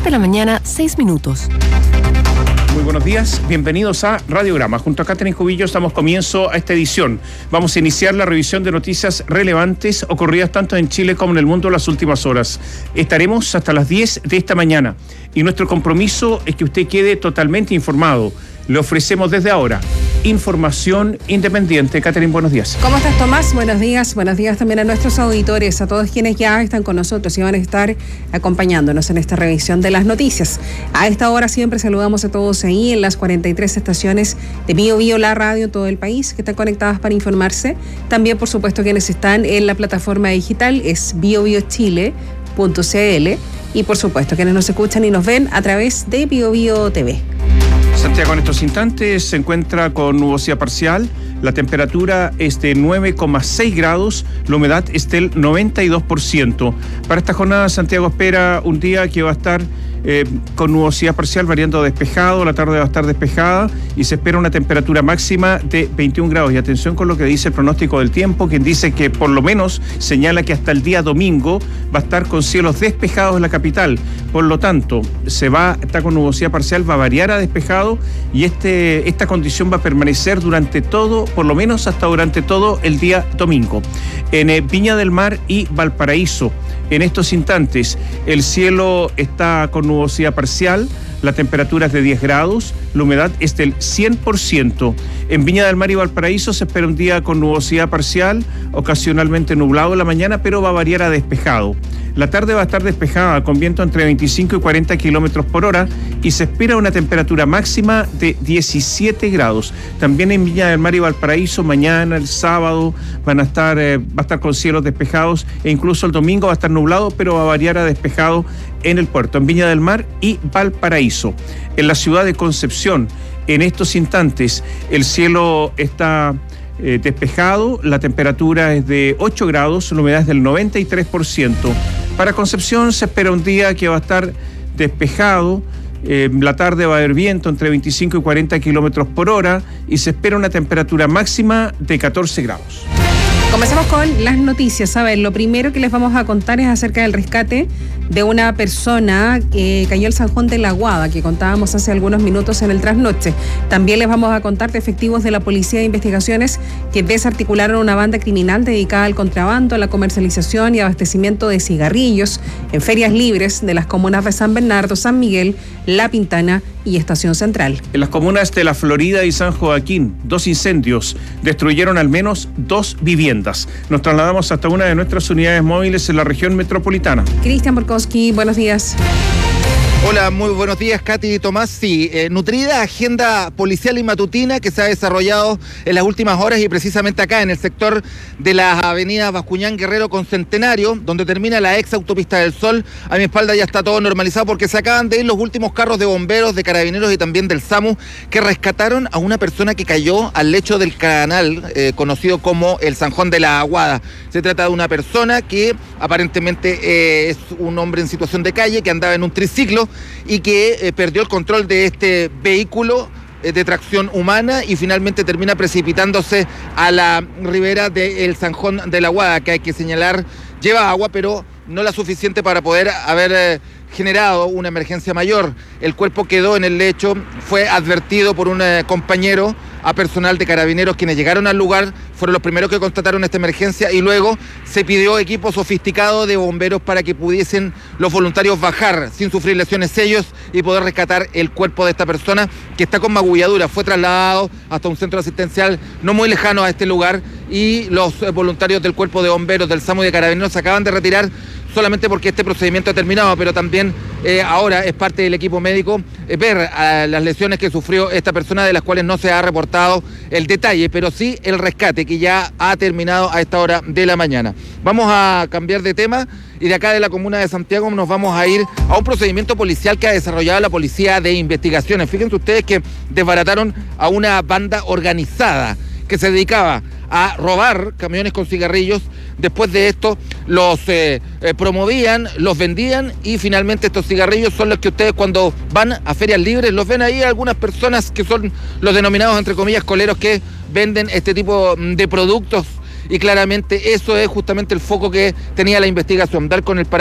de la mañana, 6 minutos. Muy buenos días, bienvenidos a Radiograma. Junto a Catherine Cubillos damos comienzo a esta edición. Vamos a iniciar la revisión de noticias relevantes ocurridas tanto en Chile como en el mundo en las últimas horas. Estaremos hasta las 10 de esta mañana y nuestro compromiso es que usted quede totalmente informado. Le ofrecemos desde ahora información independiente. Catherine, buenos días. ¿Cómo estás, Tomás? Buenos días también a nuestros auditores, a todos quienes ya están con nosotros y van a estar acompañándonos en esta revisión de las noticias. A esta hora siempre saludamos a todos ahí en las 43 estaciones de Bio Bio, la radio en todo el país, que están conectadas para informarse. También, por supuesto, quienes están en la plataforma digital es biobiochile.cl y, por supuesto, quienes nos escuchan y nos ven a través de Bio Bio TV. Santiago en estos instantes se encuentra con nubosidad parcial, la temperatura es de 9,6 grados, la humedad es del 92%. Para esta jornada Santiago espera un día que va a estar con nubosidad parcial variando a despejado, la tarde va a estar despejada y se espera una temperatura máxima de 21 grados. Y atención con lo que dice el pronóstico del tiempo, quien dice que por lo menos señala que hasta el día domingo va a estar con cielos despejados en la capital. Por lo tanto, está con nubosidad parcial, va a variar a despejado y esta condición va a permanecer durante todo, por lo menos hasta durante todo el día domingo. En Viña del Mar y Valparaíso, en estos instantes, el cielo está con nubosidad parcial, la temperatura es de 10 grados, la humedad es del 100%. En Viña del Mar y Valparaíso se espera un día con nubosidad parcial, ocasionalmente nublado en la mañana, pero va a variar a despejado. La tarde va a estar despejada con viento entre 25 y 40 kilómetros por hora y se espera una temperatura máxima de 17 grados. También en Viña del Mar y Valparaíso mañana, el sábado, va a estar con cielos despejados e incluso el domingo va a estar nublado, pero va a variar a despejado en el puerto, en Viña del Mar y Valparaíso. En la ciudad de Concepción, en estos instantes, el cielo está despejado, la temperatura es de 8 grados, la humedad es del 93%. Para Concepción se espera un día que va a estar despejado, la tarde va a haber viento entre 25 y 40 kilómetros por hora y se espera una temperatura máxima de 14 grados. Comenzamos con las noticias. A ver, lo primero que les vamos a contar es acerca del rescate de una persona que cayó al Zanjón de la Aguada, que contábamos hace algunos minutos en el trasnoche. También les vamos a contar de efectivos de la Policía de Investigaciones que desarticularon una banda criminal dedicada al contrabando, a la comercialización y abastecimiento de cigarrillos en ferias libres de las comunas de San Bernardo, San Miguel, La Pintana y Estación Central. En las comunas de La Florida y San Joaquín, 2 incendios destruyeron al menos 2 viviendas. Nos trasladamos hasta una de nuestras unidades móviles en la región metropolitana. Cristian Borkowski, buenos días. Hola, muy buenos días, Katy y Tomás. Sí, nutrida agenda policial y matutina que se ha desarrollado en las últimas horas y precisamente acá en el sector de las avenidas Bascuñán Guerrero con Centenario, donde termina la ex autopista del Sol. A mi espalda ya está todo normalizado porque se acaban de ir los últimos carros de bomberos, de carabineros y también del SAMU que rescataron a una persona que cayó al lecho del canal conocido como el Zanjón de la Aguada. Se trata de una persona que aparentemente es un hombre en situación de calle que andaba en un triciclo y que perdió el control de este vehículo de tracción humana y finalmente termina precipitándose a la ribera del Zanjón de la Aguada, que hay que señalar lleva agua, pero no la suficiente para poder haber generado una emergencia mayor. El cuerpo quedó en el lecho, fue advertido por un compañero a personal de carabineros quienes llegaron al lugar, fueron los primeros que constataron esta emergencia y luego se pidió equipo sofisticado de bomberos para que pudiesen los voluntarios bajar sin sufrir lesiones ellos y poder rescatar el cuerpo de esta persona que está con magulladura. Fue trasladado hasta un centro asistencial no muy lejano a este lugar y los voluntarios del cuerpo de bomberos, del SAMU y de carabineros se acaban de retirar solamente porque este procedimiento ha terminado, pero también ahora es parte del equipo médico ver las lesiones que sufrió esta persona, de las cuales no se ha reportado el detalle, pero sí el rescate que ya ha terminado a esta hora de la mañana. Vamos a cambiar de tema y de acá de la comuna de Santiago nos vamos a ir a un procedimiento policial que ha desarrollado la Policía de Investigaciones. Fíjense ustedes que desbarataron a una banda organizada que se dedicaba a robar camiones con cigarrillos. Después de esto los promovían, los vendían y finalmente estos cigarrillos son los que ustedes cuando van a ferias libres los ven ahí algunas personas que son los denominados entre comillas coleros que venden este tipo de productos y claramente eso es justamente el foco que tenía la investigación, dar con el